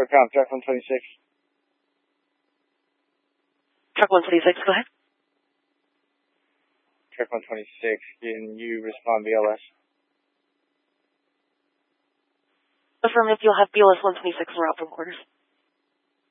Fort Pound, Truck 126. Truck 126, go ahead. Truck 126, can you respond BLS? Affirmative, you'll have BLS 126 route from quarters.